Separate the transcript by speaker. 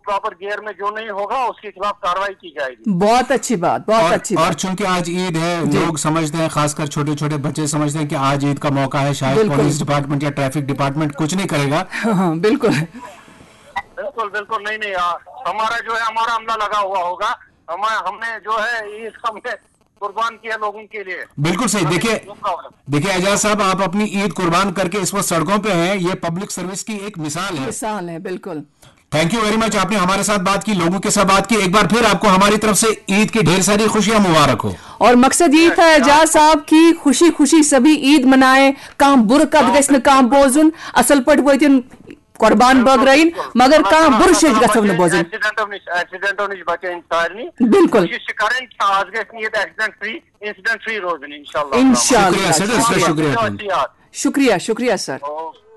Speaker 1: Proper gear में जो नहीं होगा उसके खिलाफ कार्रवाई की जाएगी।
Speaker 2: बहुत अच्छी बात, बहुत अच्छी बात।
Speaker 3: और चूंकि आज ईद है, लोग समझते हैं, खासकर छोटे छोटे बच्चे समझते हैं कि आज ईद का मौका है, शायद पुलिस डिपार्टमेंट या ट्रैफिक डिपार्टमेंट कुछ नहीं करेगा।
Speaker 2: हाँ, बिल्कुल
Speaker 1: बिल्कुल बिल्कुल नहीं, हमारा जो है हमारा अमला लगा हुआ होगा। हमने जो है ईद हमने कुर्बान किया लोगों के लिए।
Speaker 3: बिल्कुल सही। देखिए एजाज साहब, आप अपनी ईद कुर्बान करके इस वक्त सड़कों पे हैं, ये पब्लिक सर्विस की एक मिसाल है।
Speaker 2: बिल्कुल।
Speaker 3: थैंक यू वेरी मच, आपने हमारे साथ बात की, लोगों के साथ बात की। एक बार फिर आपको हमारी तरफ से ईद की ढेर सारी खुशियां मुबारक हो।
Speaker 2: और मकसद ये था एजाज साहब की खुशी खुशी सभी ईद मनाए, काम बुर कद गस न काम बोजुन, असल पट वतिन कुर्बान बगरइन, मगर काम बुर शेज गसव न बोजुन।
Speaker 1: एक्सीडेंटो निश बचे इंसानी।
Speaker 2: बिल्कुल।
Speaker 1: कोशिश करें कि आज गस Eid accident free, incident free रोजन इंशाल्लाह।
Speaker 2: इंशाल्लाह।
Speaker 3: शुक्रिया सर, शुक्रिया।
Speaker 2: शुक्रिया सर।